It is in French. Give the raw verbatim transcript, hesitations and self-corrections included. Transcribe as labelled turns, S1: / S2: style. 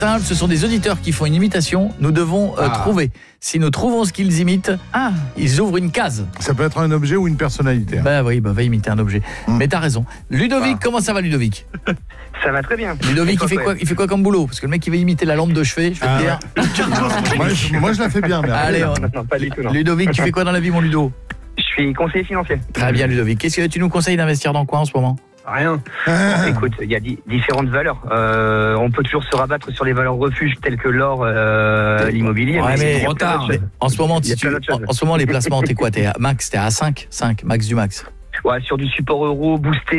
S1: Simple, ce sont des auditeurs qui font une imitation. Nous devons euh,
S2: Ah.
S1: trouver. Si nous trouvons ce qu'ils imitent,
S3: Ah,
S1: ils ouvrent une case.
S2: Ça peut être un objet ou une personnalité. hein.
S1: Bah oui, bah va imiter un objet.
S2: Hum.
S1: Mais t'as raison. Ludovic,
S4: Ah.
S1: comment ça va Ludovic?
S4: Ça va très bien.
S1: Ludovic, il fait
S4: Ouais.
S1: quoi, il fait quoi comme boulot? Parce que le mec qui veut imiter la lampe de chevet, je vais
S2: Ah
S1: te dire.
S2: moi, je, moi, je la fais bien. Mais
S1: Allez,
S4: Non,
S1: on-
S4: non, non, pas du tout, non.
S1: Ludovic, tu fais quoi dans la vie, mon Ludo?
S4: Je suis conseiller financier.
S1: Très bien, Ludovic. Qu'est-ce que tu nous conseilles d'investir dans quoi en ce moment?
S4: Rien.
S2: Ah.
S4: Écoute, il y a di- différentes valeurs. Euh, on peut toujours se rabattre sur les valeurs refuges telles que l'or, euh, l'immobilier.
S1: Ouais, mais
S4: il y a
S1: trop
S4: plein
S1: tard.
S4: d'autres choses.
S1: En ce moment,
S4: Il y a
S1: si tu-
S4: plein d'autres
S1: en,
S4: choses.
S1: en ce moment, les placements, t'es quoi? T'es à max, t'es à cinq, cinq, max du max.
S4: Ouais, sur du support euro boosté.